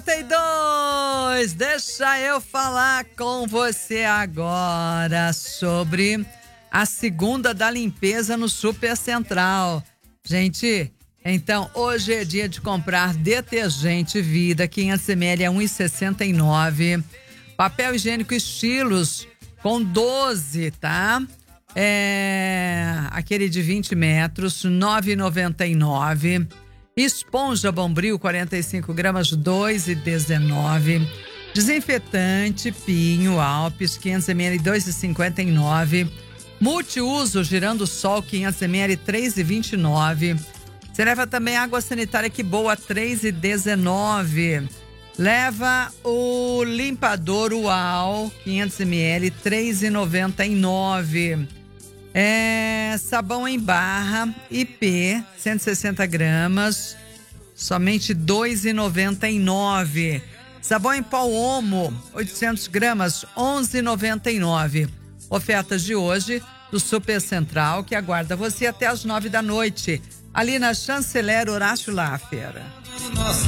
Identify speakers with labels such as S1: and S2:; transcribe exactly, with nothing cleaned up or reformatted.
S1: quarenta e dois. Deixa eu falar com você agora sobre a segunda da limpeza no Super Central. Gente, então hoje é dia de comprar detergente Vida, quinhentos mililitros é um real e sessenta e nove centavos. Papel higiênico Estilos com doze, tá? É aquele de vinte metros, nove reais e noventa e nove centavos. Esponja Bombril, quarenta e cinco gramas, dois reais e dezenove centavos. Desinfetante Pinho Alpes, quinhentos mililitros, dois reais e cinquenta e nove centavos. Multiuso Girando Sol, quinhentos mililitros, três reais e vinte e nove centavos. Você leva também água sanitária Que Boa, três reais e dezenove centavos. Leva o limpador Uau, quinhentos mililitros, três reais e noventa e nove centavos. É, sabão em barra I P, cento e sessenta gramas, somente dois reais e noventa e nove centavos. Sabão em pó Omo, oitocentos gramas, onze reais e noventa e nove centavos. Ofertas de hoje do Super Central, que aguarda você até as nove da noite, ali na Chanceler Horácio Laffer.
S2: Nossa